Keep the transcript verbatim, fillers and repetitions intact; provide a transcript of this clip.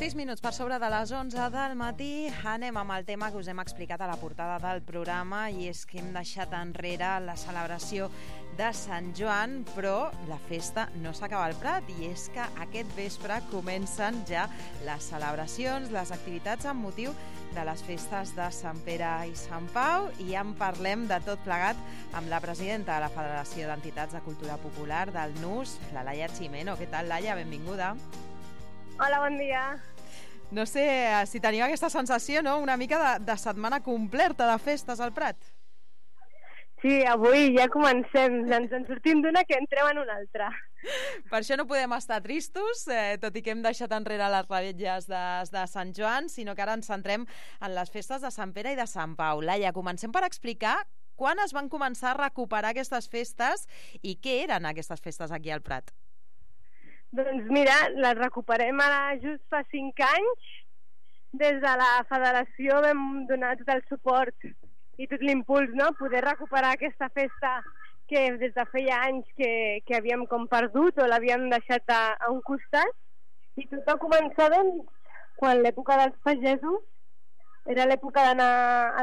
sis minuts per sobre de les onze del matí. Anem amb el tema que us hem explicat a la portada del programa, i és que hem deixat enrere la celebració de Sant Joan, però la festa no s'acaba al Prat, i és que aquest vespre comencen ja les celebracions, les activitats amb motiu de les festes de Sant Pere i Sant Pau, i ja en parlem de tot plegat amb la presidenta de la Federació d'Entitats de Cultura Popular del N U S, la Laia Ximeno. Què tal, Laia? Benvinguda. Hola, bon dia. No sé si teniu aquesta sensació, no?, una mica de, de setmana completa de festes al Prat. Sí, avui ja comencem, ens en sortim d'una que entrem en una altra. Per això no podem estar tristos, eh, tot i que hem deixat enrere les revetlles de, de Sant Joan, sinó que ara ens centrem en les festes de Sant Pere i de Sant Pau. Laia, comencem per explicar quan es van començar a recuperar aquestes festes i què eren aquestes festes aquí al Prat. Doncs mira, les recuperem ara just fa cinc anys. Des de la federació vam donar tot el suport i tot l'impuls, no?, poder recuperar aquesta festa que des de feia anys que, que havíem com perdut o l'havíem deixat a, a un costat. I tot va començar, doncs, quan l'època dels pagesos era l'època d'anar